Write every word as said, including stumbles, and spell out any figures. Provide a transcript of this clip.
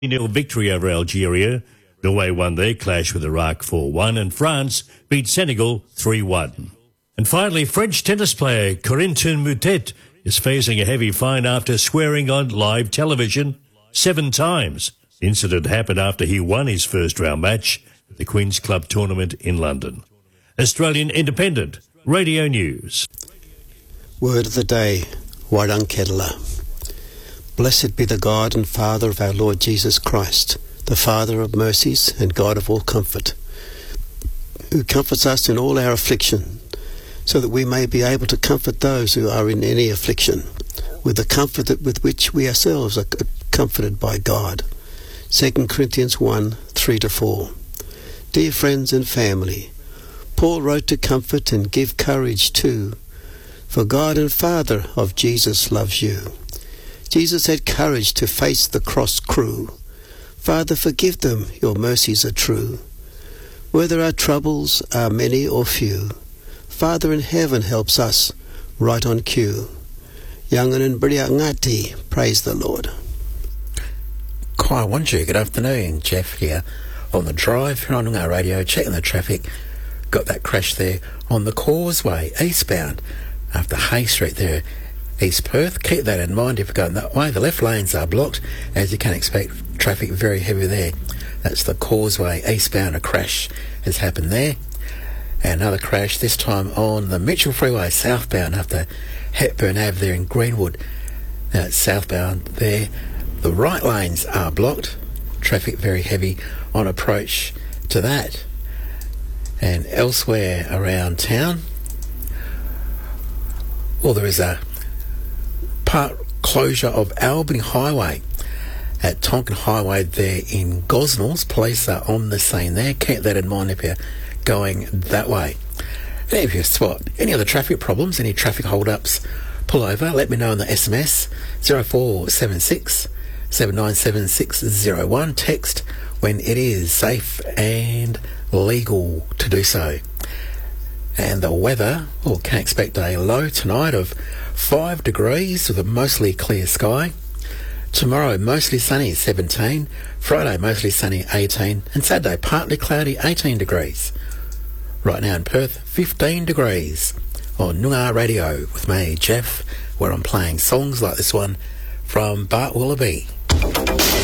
nil victory over Algeria. Norway won their clash with Iraq four one, and France beat Senegal three one. And finally, French tennis player Corentin Moutet is facing a heavy fine after swearing on live television seven times. The incident happened after he won his first round match at the Queen's Club tournament in London. Australian Independent Radio News. Word of the day, Warang Kedala. Blessed be the God and Father of our Lord Jesus Christ, the Father of mercies and God of all comfort, who comforts us in all our affliction, so that we may be able to comfort those who are in any affliction, with the comfort that with which we ourselves are comforted by God. Second Corinthians one, three to four. Dear friends and family, Paul wrote to comfort and give courage too, for God and Father of Jesus loves you. Jesus had courage to face the cross crew. Father, forgive them, your mercies are true. Whether our troubles are many or few, Father in heaven helps us right on cue. Yangan and Briangati, praise the Lord. Kai Wanju, good afternoon. Jeff here on the drive here on Noongar Radio, checking the traffic. Got that crash there on the Causeway, eastbound, after Hay Street there, East Perth. Keep that in mind if you're going that way. The left lanes are blocked, as you can expect. Traffic very heavy there. That's the Causeway, eastbound. A crash has happened there. And another crash, this time on the Mitchell Freeway, southbound, after Hepburn Ave there in Greenwood. Now it's southbound there. The right lanes are blocked. Traffic very heavy on approach to that. And elsewhere around town, well, there is a part closure of Albany Highway at Tonkin Highway there in Gosnells. Police are on the scene there. Keep that in mind if you're going that way. And if you spot any other traffic problems, any traffic hold-ups, pull over. Let me know on the S M S zero four seven six, seven nine seven six zero one. Text when it is safe and legal to do so. And the weather, well, can expect a low tonight of five degrees with a mostly clear sky. Tomorrow, mostly sunny, seventeen. Friday, mostly sunny, eighteen. And Saturday, partly cloudy, eighteen degrees. Right now in Perth, fifteen degrees. On Noongar Radio with me, Jeff, where I'm playing songs like this one from Bart Willoughby.